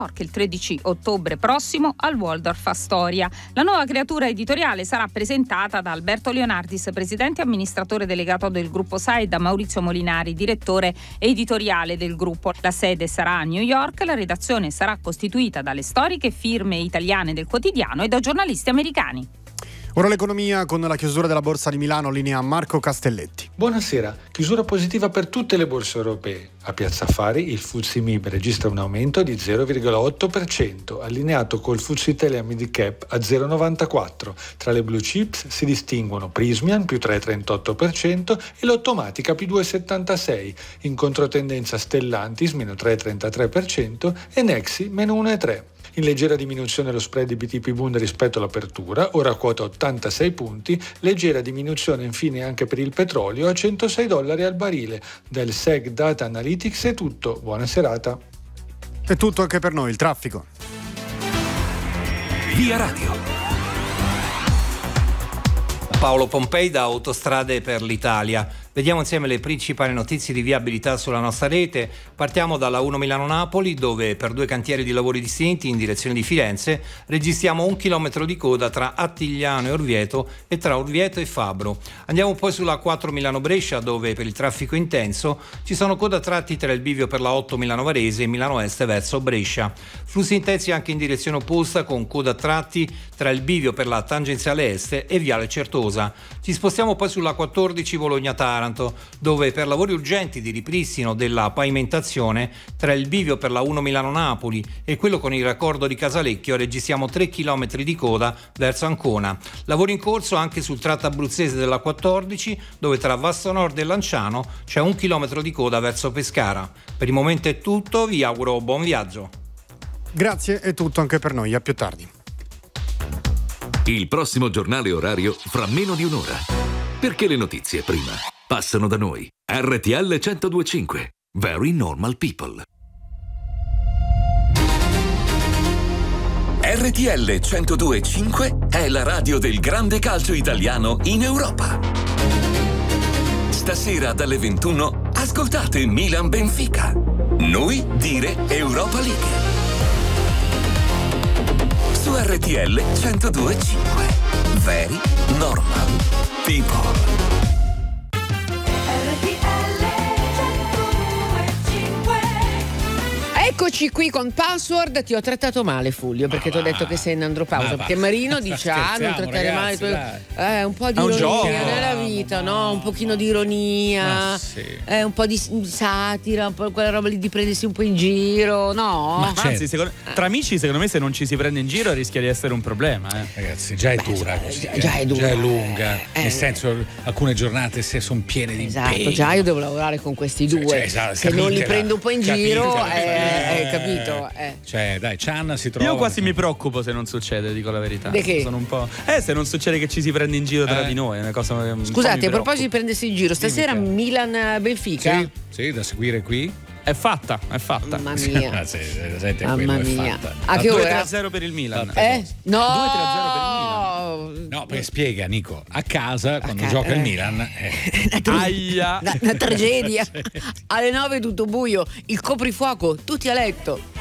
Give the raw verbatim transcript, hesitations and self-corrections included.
il tredici ottobre prossimo al Waldorf Astoria. La nuova creatura editoriale sarà presentata da Alberto Leonardis, presidente e amministratore delegato del gruppo S A E, e da Maurizio Molinari, direttore editoriale del gruppo. La sede sarà a New York, la redazione sarà costituita dalle storiche firme italiane del quotidiano e da giornalisti americani. Ora l'economia con la chiusura della borsa di Milano, linea Marco Castelletti. Buonasera, chiusura positiva per tutte le borse europee. A Piazza Affari il F T S E M I B registra un aumento di zero virgola otto per cento, allineato col F T S E Italia Mid Cap a zero virgola novantaquattro. Tra le blue chips si distinguono Prysmian più tre virgola trentotto per cento e l'Automatica più due virgola settantasei per cento. In controtendenza Stellantis meno tre virgola trentatré per cento e Nexi meno uno virgola tre per cento. In leggera diminuzione lo spread B T P Bund rispetto all'apertura, ora quota ottantasei punti, leggera diminuzione infine anche per il petrolio a centosei dollari al barile. Dal S E C Data Analytics è tutto, buona serata. È tutto anche per noi, il traffico. Via Radio. Paolo Pompei da Autostrade per l'Italia. Vediamo insieme le principali notizie di viabilità sulla nostra rete. Partiamo dalla uno Milano-Napoli, dove per due cantieri di lavori distinti in direzione di Firenze registriamo un chilometro di coda tra Attigliano e Orvieto e tra Orvieto e Fabbro. Andiamo poi sulla quattro Milano-Brescia, dove per il traffico intenso ci sono coda tratti tra il bivio per la otto Milano-Varese e Milano Est verso Brescia. Flussi intensi anche in direzione opposta, con coda tratti tra il bivio per la tangenziale est e Viale Certosa. Ci spostiamo poi sulla quattordici Bologna-Taranto, dove per lavori urgenti di ripristino della pavimentazione tra il bivio per la uno Milano-Napoli e quello con il raccordo di Casalecchio registriamo tre chilometri di coda verso Ancona. Lavori in corso anche sul tratto abruzzese della quattordici, dove tra Vasto Nord e Lanciano c'è un chilometro di coda verso Pescara. Per il momento è tutto, vi auguro buon viaggio. Grazie, è tutto anche per noi, a più tardi. Il prossimo giornale orario fra meno di un'ora. Perché le notizie prima passano da noi. R T L centodue e cinque. Very Normal People. R T L centodue e cinque è la radio del grande calcio italiano in Europa. Stasera dalle ventuno ascoltate Milan Benfica. Noi dire Europa League. Su R T L centodue e cinque. Very Normal People. Eccoci qui con Password. Ti ho trattato male, Fulvio, perché ti ho detto che sei in andropausa. Perché Marino dice: ah, non trattare male i tuoi. Eh, un po' di un ironia nella vita, no? Un pochino di ironia, sì. eh, un po' di satira, un po' quella roba lì di prendersi un po' in giro, no? Ma anzi, secondo, tra amici, secondo me, se non ci si prende in giro rischia di essere un problema. Eh. Ragazzi, già è Beh, dura già, così. già, già è dura. Già è lunga. Eh, Nel senso, alcune giornate se sono piene di esatto, impegni. già io devo lavorare con questi due. Cioè, esatto, se non li capitela, prendo un po' in giro, capitela, eh, eh, eh, capito? Eh. Cioè, dai, Chan si trova. Io quasi mi preoccupo se non succede, dico la verità. De che? Sono un po'. Eh, se non succede che ci si prende in giro tra Eh. di noi, è una cosa. un Scusate, po' mi a proposito di prendersi in giro, stasera Dimmi, Milan-Benfica? Sì, sì, da seguire qui. È fatta, è fatta. Mamma mia. Ah, sì, senti, Mamma quello è mia. fatta. A che due ora? tre a zero per il Milan. Eh? No! due tre a zero per il Milan. No, perché spiega, Nico, a casa, quando ca- gioca eh. il Milan, eh, Aia. Una, una tragedia. Alle nove tutto buio, il coprifuoco, tutti a letto.